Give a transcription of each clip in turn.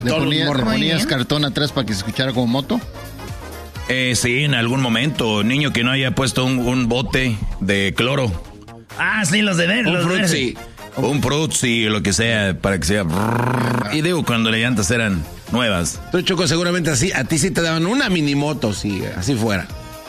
¿Le ponías cartón atrás para que se escuchara como moto? Sí, en algún momento. Niño que no haya puesto un bote de cloro. Ah, sí, los de ver. Un frutzi. Un frutzi, lo que sea, para que sea... Y digo, cuando las llantas eran nuevas. Tú, Choco, seguramente así, a ti sí te daban una minimoto, si así fuera.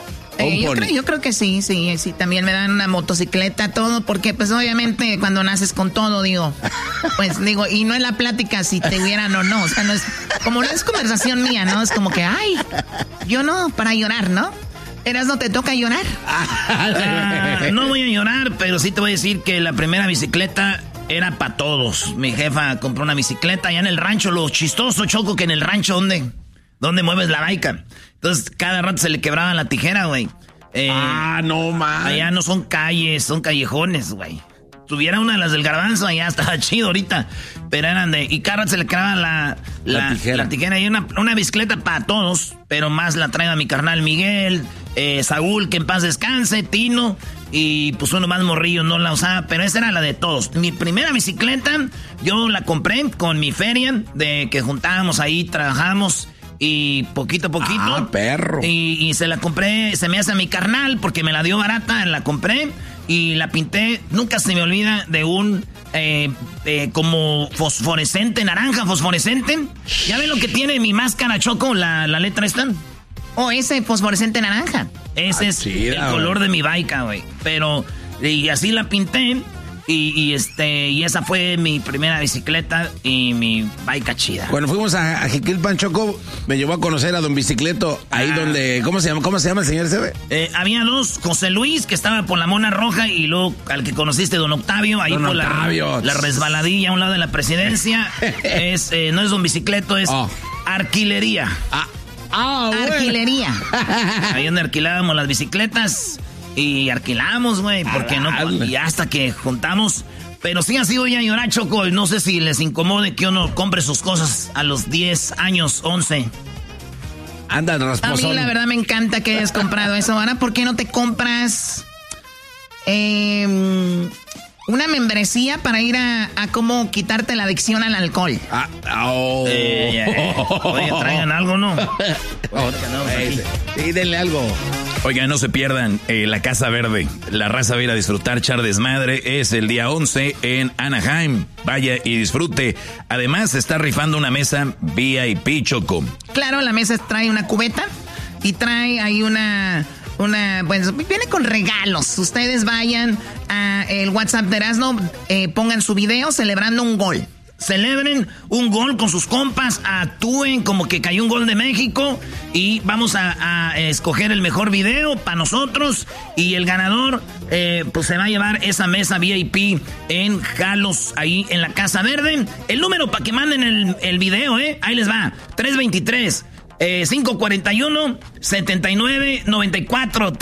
Yo creo que sí, también me dan una motocicleta, todo, porque pues obviamente cuando naces con todo, y no es la plática si te hubieran o no, o sea, no es conversación mía, ¿no? Es como que, ay, yo no, para llorar, ¿no? ¿Eras no te toca llorar? No voy a llorar, pero sí te voy a decir que la primera bicicleta era para todos. Mi jefa compró una bicicleta allá en el rancho, lo chistoso, Choco, que en el rancho, ¿dónde mueves la baica? Entonces, cada rato se le quebraba la tijera, güey. No, man. Allá no son calles, son callejones, güey. Tuviera una de las del garbanzo, allá estaba chido ahorita. Pero eran y cada rato se le quebraba la tijera. Y una bicicleta para todos, pero más la trae a mi carnal Miguel, Saúl, que en paz descanse, Tino. Y pues uno más morrillo no la usaba, pero esa era la de todos. Mi primera bicicleta, yo la compré con mi feria, de que juntábamos ahí, trabajábamos... Y poquito a poquito. Ah, perro. Y se la compré, se me hace a mi carnal porque me la dio barata, la compré y la pinté. Nunca se me olvida de un como fosforescente, naranja fosforescente. ¿Ya ven lo que tiene mi máscara, Choco, la letra esta? Ese fosforescente naranja. Ese es el color de mi baica, güey. Pero, y así la pinté. Y esa fue mi primera bicicleta y mi baica chida. Cuando fuimos a Jiquilpan, Choco, me llevó a conocer a Don Bicicleto, ahí donde, ¿cómo se llama el señor ese? Había dos, José Luis, que estaba por la Mona Roja, y luego al que conociste, Don Octavio, ahí por la resbaladilla a un lado de la presidencia. No es Don Bicicleto, es Arquilería. Arquilería. Ahí donde alquilábamos las bicicletas. Y alquilamos, güey, porque no, y hasta que juntamos. Pero sí ha sido ya llorar, Choco. No sé si les incomode que uno compre sus cosas a los 10 años, 11. Anda, a mí la verdad me encanta que hayas comprado eso. Ahora, ¿por qué no te compras una membresía para ir a cómo quitarte la adicción al alcohol? Oye, traigan algo, ¿no? Sí, denle algo. Oigan, no se pierdan la Casa Verde. La raza va a ir a disfrutar, echar desmadre. Es el día 11 en Anaheim. Vaya y disfrute. Además, se está rifando una mesa VIP, Choco. Claro, la mesa trae una cubeta y trae ahí pues viene con regalos. Ustedes vayan a el WhatsApp de Erasmo, pongan su video celebrando un gol. Celebren un gol con sus compas, actúen como que cayó un gol de México y vamos a escoger el mejor video para nosotros y el ganador pues se va a llevar esa mesa VIP en Jalos, ahí en la Casa Verde. El número para que manden el video, ahí les va, 323 541-7994,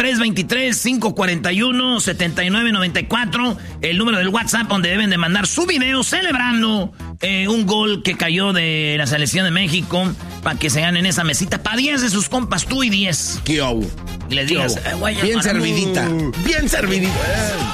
323-541-7994, el número del WhatsApp donde deben de mandar su video celebrando un gol que cayó de la selección de México para que se ganen esa mesita para 10 de sus compas, tú y 10. ¿Qué hago? Y les digas, bien servidita, bien servidita.